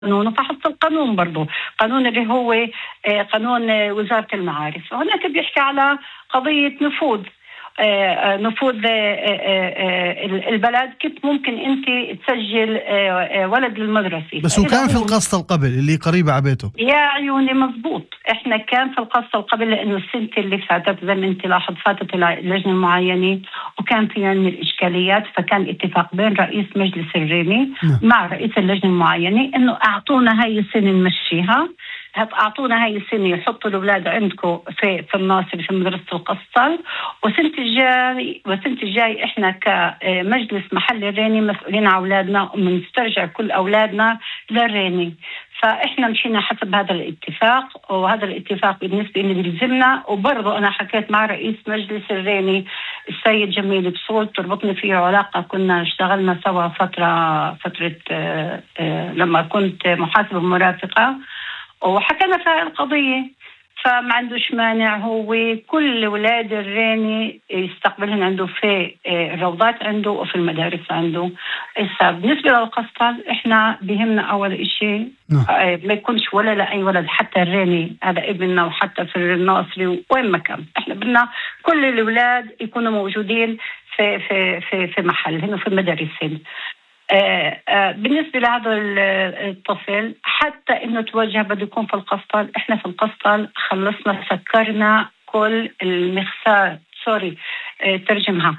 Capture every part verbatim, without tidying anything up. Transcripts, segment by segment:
قانون فحص القانون برضو قانون اللي هو قانون وزارة المعارف. هناك بيحكي على قضية نفوذ نفوذ البلد، كيف ممكن انت تسجل ولد للمدرسة. بس هو كان في القسط القبل اللي قريبة على بيته. يا عيوني مزبوط، احنا كان في القسط القبل، لانه السنة اللي فاتت زي ما انت لاحظ فاتت اللجنة المعينة وكان فيها من الاشكاليات، فكان اتفاق بين رئيس مجلس الريمي م. مع رئيس اللجنة المعينة انه اعطونا هاي السنة نمشيها، أعطونا هاي السنة يحطوا الأولاد عندكم في في الناصري في مدرسة القسطل، وسنة الجاي وسنة الجاي إحنا كمجلس محلي الريني مسؤولين عن أولادنا ومنسترجع كل أولادنا للريني. فإحنا مشينا حسب هذا الاتفاق، وهذا الاتفاق بالنسبة لي بيلزمنا. وبرضه أنا حكيت مع رئيس مجلس الريني السيد جميل بصول، تربطني فيه علاقة، كنا اشتغلنا سوا فترة فترة آآ آآ لما كنت محاسبة مرافقة، وحكينا في هذه القضية. فما عندوش مانع هو كل ولاد الريني يستقبلهم عنده في الروضات عنده وفي المدارس عنده. بالنسبة للقسطل احنا بهمنا اول اشي ما يكونش ولا لأي ولد، حتى الريني هذا ابننا وحتى في الناصري وين ما كان، احنا بدنا كل الولاد يكونوا موجودين في في في في محلهم وفي مدارسهم. آه آه بالنسبة لهذا الطفل حتى إنه توجه بده يكون في القسطل، إحنا في القسطل خلصنا سكرنا كل المخسات. سوري آه ترجمها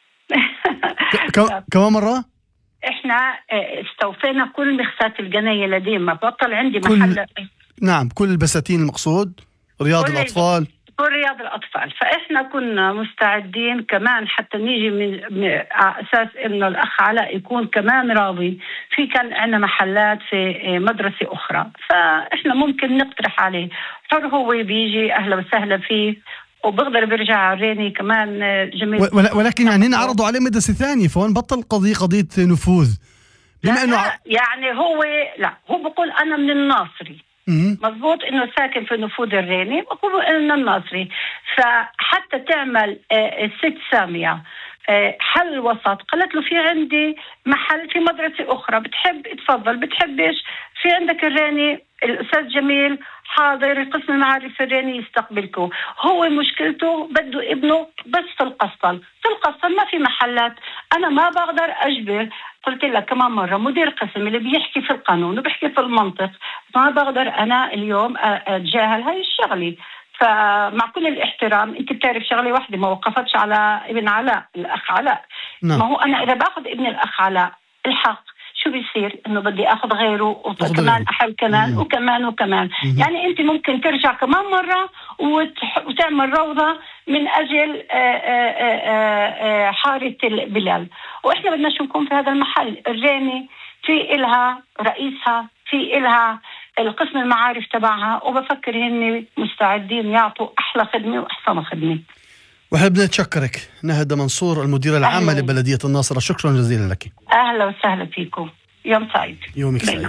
كم مرة؟ إحنا آه استوفينا كل مخسات الجناية لدينا، ما بطل عندي محل. نعم كل البساتين المقصود، رياض الأطفال، كل رياض الأطفال. فإحنا كنا مستعدين كمان حتى نيجي من على أساس إنه الأخ علاء يكون كمان راضي. في كان عندنا محلات في مدرسة أخرى، فإحنا ممكن نقترح عليه، حر هو بيجي أهلا وسهلا فيه، وبقدر بيرجع على الريني كمان جميل. ولكن يعني هنا عرضوا عليه مدرسة ثانية، فهون بطل قضية قضية نفوذ. بما إنه يعني هو لا هو بقول أنا من الناصري، مضبوط انه ساكن في نفوذ الريني وقولوا انه الناصري. فحتى تعمل الست سامية حل وسط، قالت له في عندي محل في مدرسة اخرى بتحب تفضل، بتحبش في عندك الريني الاستاذ جميل حاضر قسم المعارف الريني يستقبلكم. هو مشكلته بده ابنه بس في القسطل، في القسطل ما في محلات. انا ما بقدر اجبر، قلت لك كمان مرة مدير قسم اللي بيحكي في القانون وبيحكي في المنطق، ما بقدر أنا اليوم أتجاهل هاي الشغلة. فمع كل الاحترام أنت بتعرف شغلة واحدة، ما وقفتش على ابن علاء الأخ علاء. نعم. ما هو أنا إذا باخذ ابن الأخ علاء الحق شو بيصير؟ إنه بدي أخذ غيره وكمان أحل كمان مم. وكمان وكمان مم. يعني أنت ممكن ترجع كمان مرة وتح... وتعمل روضة من أجل آآ آآ حارة البلال. وإحنا بدنا شو نكون في هذا المحل. الريني في إلها رئيسها، في إلها القسم المعارف تبعها، وبفكر هن مستعدين يعطوا أحلى خدمة وأحسن خدمة. وحب نتشكرك نهدة منصور المديرة العامة أهلا. لبلدية الناصرة، شكرا جزيلا لك. أهلا وسهلا فيكم، يوم سعيد. يومك سعيد.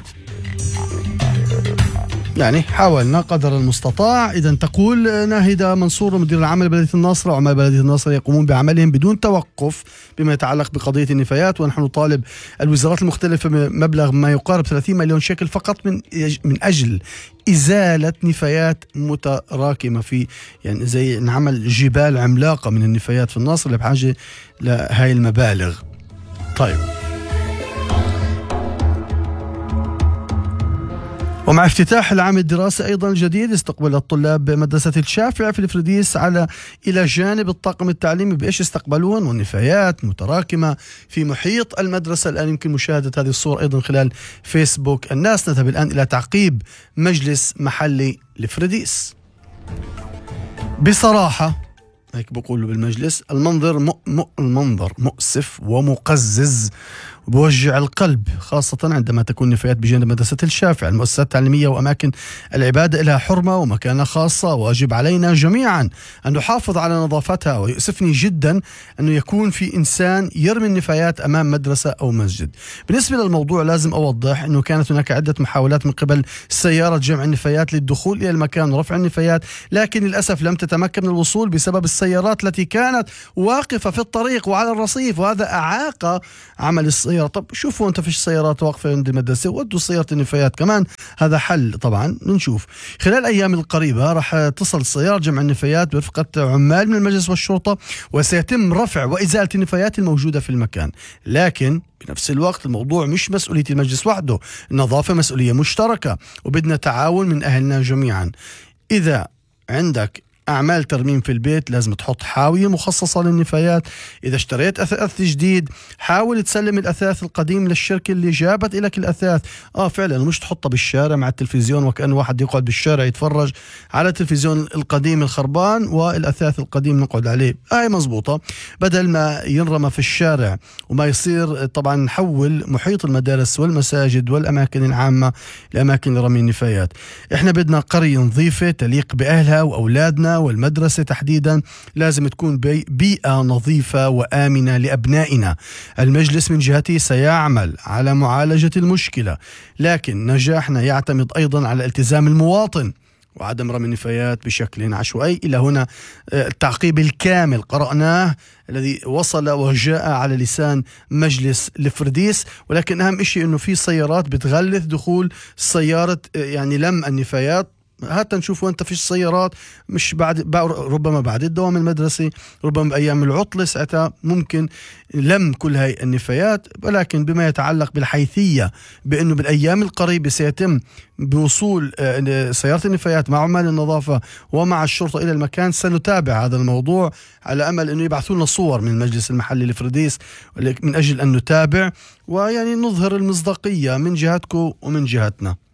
يعني حاولنا قدر المستطاع. إذا تقول ناهدة منصور مدير العام لبلدية الناصرة، وعمال بلدية الناصرة يقومون بعملهم بدون توقف بما يتعلق بقضية النفايات، ونحن نطالب الوزارات المختلفة بمبلغ ما يقارب ثلاثين مليون شيكل فقط من من أجل إزالة نفايات متراكمة في يعني زي نعمل جبال عملاقة من النفايات في الناصرة اللي بحاجة لهاي المبالغ. طيب، ومع افتتاح العام الدراسي أيضا الجديد استقبل الطلاب بمدرسة الشافعي في الفرديس على إلى جانب الطاقم التعليمي بإيش استقبلون، والنفايات متراكمة في محيط المدرسة. الآن يمكن مشاهدة هذه الصور أيضا خلال فيسبوك الناس. نذهب الآن إلى تعقيب مجلس محلي الفرديس. بصراحة هيك بقولوا بالمجلس، المنظر م... م... المنظر مؤسف ومقزز بوجع القلب، خاصة عندما تكون نفايات بجانب مدرسة الشافعي. المؤسسات التعليمية وأماكن العبادة لها حرمة ومكانة خاصة، واجب علينا جميعا أن نحافظ على نظافتها. ويؤسفني جدا أنه يكون في إنسان يرمي النفايات أمام مدرسة أو مسجد. بالنسبة للموضوع لازم أوضح أنه كانت هناك عدة محاولات من قبل سيارة جمع النفايات للدخول إلى المكان ورفع النفايات، لكن للأسف لم تتمكن من الوصول بسبب السيارات التي كانت واقفة في الطريق وعلى الرصيف، وهذا أعاق عمل السيارة السيارة. طب شوفوا أنت فيش سيارات واقفة عند المدرسة، ودوا سيارة النفايات كمان، هذا حل. طبعا بنشوف خلال الأيام القريبة راح تصل سيارة جمع النفايات برفقة عمال من المجلس والشرطة، وسيتم رفع وإزالة النفايات الموجودة في المكان. لكن بنفس الوقت الموضوع مش مسؤولية المجلس وحده، النظافة مسؤولية مشتركة وبدنا تعاون من أهلنا جميعا. إذا عندك أعمال ترميم في البيت لازم تحط حاوية مخصصة للنفايات. إذا اشتريت أثاث جديد حاول تسلم الأثاث القديم للشركة اللي جابت لك الأثاث. آه فعلا مش تحطها بالشارع مع التلفزيون، وكأن واحد يقعد بالشارع يتفرج على التلفزيون القديم الخربان والأثاث القديم نقعد عليه. هاي آه مزبوطة، بدل ما ينرمى في الشارع وما يصير. طبعا نحول محيط المدارس والمساجد والأماكن العامة لأماكن لرمي النفايات. إحنا بدنا قرية نظيفة تليق بأهلها وأولادنا، والمدرسة تحديدا لازم تكون بي بيئة نظيفة وآمنة لأبنائنا. المجلس من جهته سيعمل على معالجة المشكلة، لكن نجاحنا يعتمد أيضا على التزام المواطن وعدم رمي النفايات بشكل عشوائي. إلى هنا التعقيب الكامل قرأناه الذي وصل وجاء على لسان مجلس الفرديس، ولكن أهم شيء أنه في سيارات بتغلث دخول سيارة يعني لم النفايات. هاتا نشوفوا أنت فيش سيارات، مش بعد ربما بعد الدوام المدرسي، ربما بأيام العطلة، ساعتها ممكن لم كل هاي النفايات. ولكن بما يتعلق بالحيثية بأنه بالأيام القريبة سيتم بوصول سيارة النفايات مع عمال النظافة ومع الشرطة إلى المكان، سنتابع هذا الموضوع على أمل أنه يبعثوا لنا صور من المجلس المحلي الفرديس من أجل أن نتابع ويعني نظهر المصداقية من جهتكم ومن جهتنا.